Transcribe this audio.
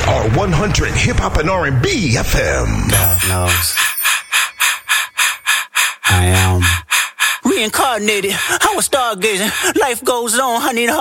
are 100 Hip Hop and R&B FM. God knows. I am reincarnated. I was stargazing. Life goes on. I need a